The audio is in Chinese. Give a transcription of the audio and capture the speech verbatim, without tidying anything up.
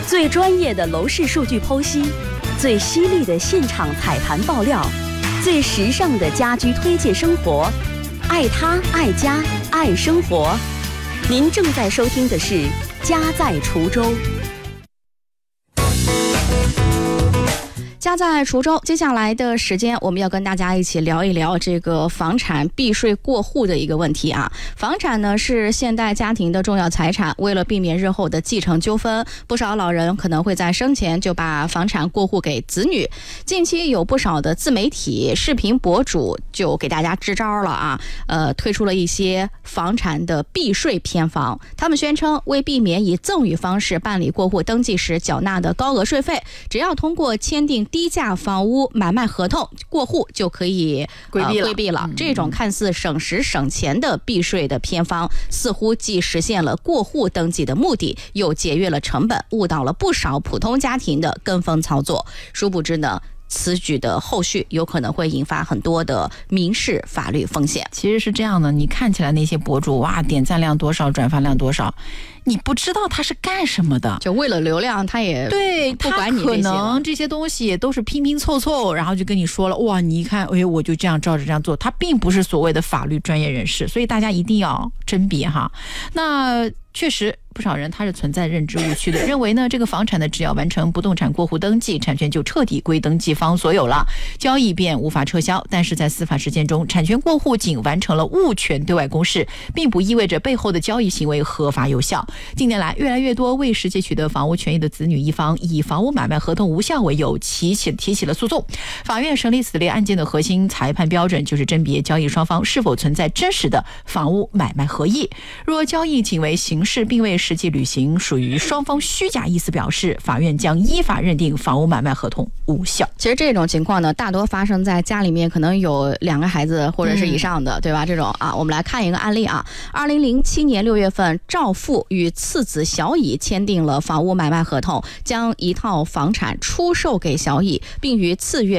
最专业的楼市数据剖析，最犀利的现场踩盘爆料，最时尚的家居推荐生活，爱他爱家爱生活。您正在收听的是家在滁州。 家在滁州，接下来的时间我们要跟大家一起聊一聊这个房产避税过户的一个问题啊。房产呢是现代家庭的重要财产，为了避免日后的继承纠纷，不少老人可能会在生前就把房产过户给子女。近期有不少的自媒体视频博主就给大家支招了啊，呃，推出了一些房产的避税偏方。他们宣称，为避免以赠与方式办理过户登记时缴纳的高额税费，只要通过签订低价房屋买卖合同过户就可以规避了。呃、规避了。这种看似省时省钱的避税的偏方，似乎既实现了过户登记的目的，又节约了成本，误导了不少普通家庭的跟风操作。殊不知呢，此举的后续有可能会引发很多的民事法律风险。 其实是这样的，你看起来那些博主哇，点赞量多少，转发量多少，你不知道他是干什么的， 就为了流量，他也对不管你这些， 可能这些东西都是拼拼凑凑，然后就跟你说了，哇，你一看，哎，我就这样照着这样做，他并不是所谓的法律专业人士，所以大家一定要甄别哈。那确实不少人他是存在认知误区的，认为呢这个房产呢只要完成不动产过户登记，产权就彻底归登记方所有了，交易便无法撤销。但是在司法实践中，产权过户仅完成了物权对外公示，并不意味着背后的交易行为合法有效。近年来，越来越多未实际取得房屋权益的子女一方以房屋买卖合同无效为由提起提起了诉讼。法院审理此类案件的核心裁判标准就是甄别交易双方是否存在真实的房屋买卖合意。若交易仅为形式并未实际履行，属于双方虚假意思表示，法院将依法认定房屋买卖合同无效。 其实这种情况呢，大多发生在家里面可能有两个孩子或者是以上的，嗯、对吧？这种啊，我们来看一个案例啊。二零零七年六月份，赵父与次子小乙签订了房屋买卖合同，将一套房产出售给小乙，并于次月